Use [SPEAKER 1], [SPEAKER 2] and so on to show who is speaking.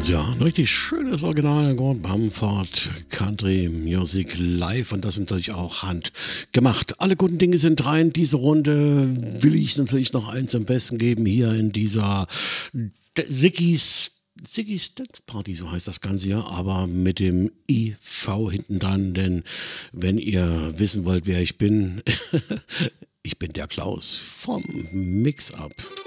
[SPEAKER 1] Ja, ein richtig schönes Original Gordon Bamford Country Music Live und das natürlich auch handgemacht. Alle guten Dinge sind drei. In dieser Runde will ich natürlich noch eins am besten geben hier in dieser Siggy's Dance Party, so heißt das Ganze ja, aber mit dem IV hinten dran, denn wenn ihr wissen wollt, wer ich bin, ich bin der Klaus vom Mix-Up.